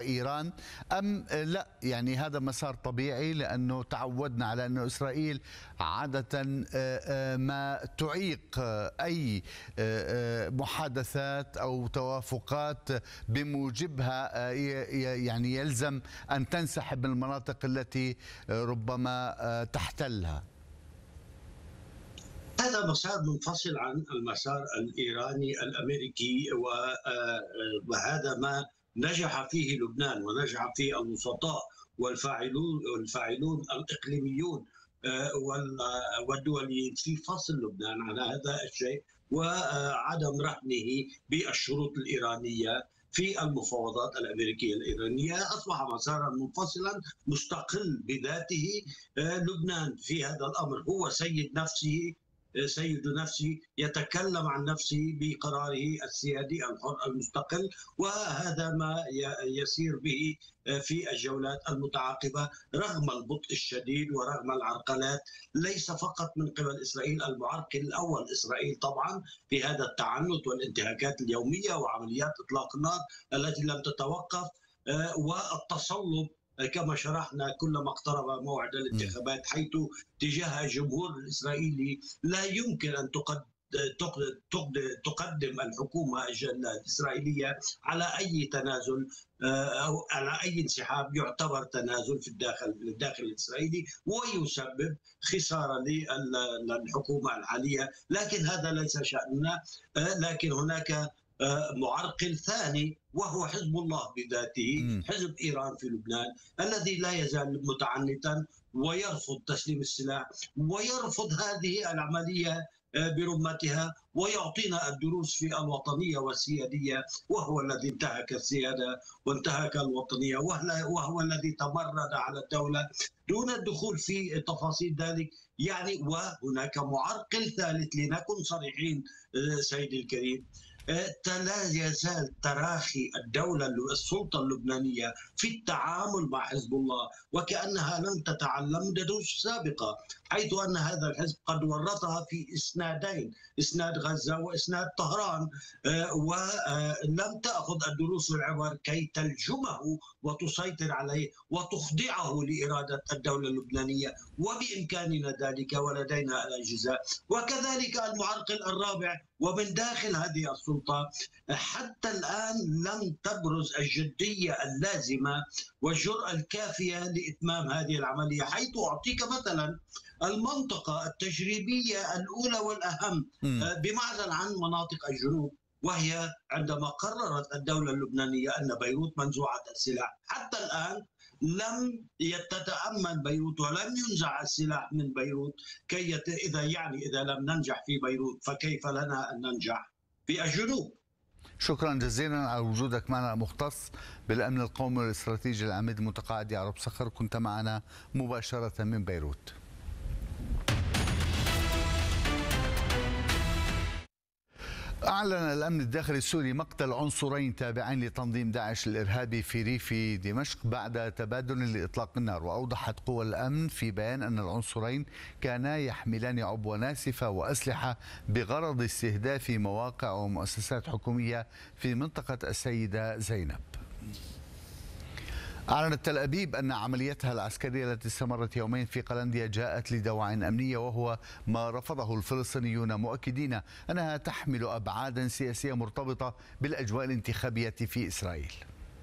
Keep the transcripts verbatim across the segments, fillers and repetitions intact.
إيران، أم لا يعني هذا مسار طبيعي لأنه تعودنا على أن إسرائيل عادة ما تعيق أي محادثات أو توافقات بموجبها يعني يلزم أن تنسحب من المناطق التي ربما تحتلها؟ هذا مسار منفصل عن المسار الإيراني الأمريكي، وهذا ما نجح فيه لبنان ونجح فيه الوسطاء والفاعلون والفاعلون الإقليميون والدوليين في فصل لبنان عن هذا الشيء وعدم رهنه بالشروط الإيرانية في المفاوضات الأمريكية الإيرانية. أصبح مسارا منفصلا مستقل بذاته. لبنان في هذا الأمر هو سيد نفسه، سيد نفسه، يتكلم عن نفسه بقراره السيادي الحر المستقل، وهذا ما يسير به في الجولات المتعاقبة رغم البطء الشديد ورغم العرقلات، ليس فقط من قبل إسرائيل. المعرقل الأول إسرائيل طبعا في هذا التعنت والانتهاكات اليومية وعمليات إطلاق النار التي لم تتوقف، والتصلب كما شرحنا كلما اقترب موعد الانتخابات، حيث تجاه الجمهور الإسرائيلي لا يمكن أن تقدم الحكومة الإسرائيلية على أي تنازل أو على أي انسحاب يعتبر تنازل في الداخل الداخل الإسرائيلي ويسبب خسارة للحكومة الحالية. لكن هذا ليس شأننا. لكن هناك معرقل ثاني وهو حزب الله بذاته، حزب إيران في لبنان، الذي لا يزال متعنتا ويرفض تسليم السلاح ويرفض هذه العملية برمتها، ويعطينا الدروس في الوطنية والسيادية، وهو الذي انتهك السيادة وانتهك الوطنية، وهو الذي تمرد على الدولة دون الدخول في تفاصيل ذلك. يعني وهناك معرقل ثالث، لنكن صريحين سيدي الكريم، لا يزال تراخي الدولة السلطة اللبنانية في التعامل مع حزب الله وكأنها لم تتعلم دروس سابقة، حيث أن هذا الحزب قد ورطها في إسنادين، إسناد غزة وإسناد طهران، ولم تأخذ الدروس والعبر كي تلجمه وتسيطر عليه وتخضعه لإرادة الدولة اللبنانية، وبإمكاننا ذلك ولدينا الأجهزة. وكذلك المعرقل الرابع ومن داخل هذه السلطة، حتى الآن لم تبرز الجدية اللازمة والجرأة الكافية لإتمام هذه العملية، حيث أعطيك مثلا المنطقة التجريبية الأولى والأهم بمعزل عن مناطق الجنوب، وهي عندما قررت الدولة اللبنانية أن بيروت منزوعة السلاح. حتى الآن لم تتأمن بيروت ولم ينزع السلاح من بيروت، كي يت... إذا يعني إذا لم ننجح في بيروت فكيف لنا أن ننجح في الجنوب؟ شكرا جزيلا على وجودك معنا، مختص بالأمن القومي والاستراتيجي العميد المتقاعد يعقوب صخر، كنت معنا مباشرة من بيروت. أعلن الأمن الداخلي السوري مقتل عنصرين تابعين لتنظيم داعش الإرهابي في ريف دمشق بعد تبادل لإطلاق النار. وأوضحت قوى الأمن في بيان أن العنصرين كانا يحملان عبوة ناسفة وأسلحة بغرض استهداف مواقع ومؤسسات حكومية في منطقة السيدة زينب. أعلنت تل أبيب أن عمليتها العسكرية التي استمرت يومين في قلنديا جاءت لدواعٍ أمنية، وهو ما رفضه الفلسطينيون، مؤكدين أنها تحمل أبعاداً سياسية مرتبطة بالأجواء الانتخابية في إسرائيل.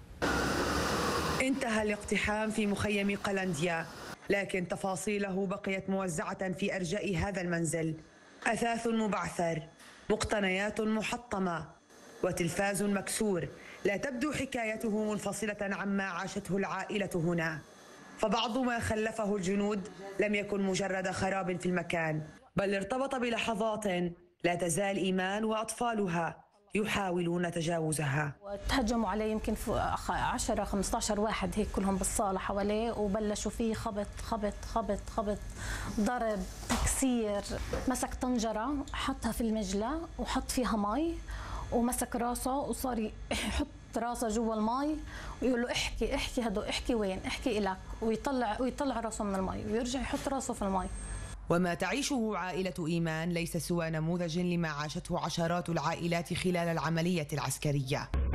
انتهى الاقتحام في مخيم قلنديا، لكن تفاصيله بقيت موزعة في أرجاء هذا المنزل: أثاث مبعثر، مقتنيات محطمة، وتلفاز مكسور. لا تبدو حكايته منفصلة عما عاشته العائلة هنا، فبعض ما خلفه الجنود لم يكن مجرد خراب في المكان، بل ارتبط بلحظات لا تزال إيمان وأطفالها يحاولون تجاوزها. تهجموا عليه يمكن عشرة خمسة عشر واحد هيك كلهم بالصالة حواليه، وبلشوا فيه خبط خبط خبط خبط، ضرب، تكسير. مسك طنجرة حطها في المجلة وحط فيها مي ومسك راسه وصار يحط راسه جوا المي ويقول له احكي احكي هدو احكي وين احكي إلك، ويطلع ويطلع راسه من المي ويرجع يحط راسه في المي. وما تعيشه عائلة إيمان ليس سوى نموذج لما عاشته عشرات العائلات خلال العملية العسكرية.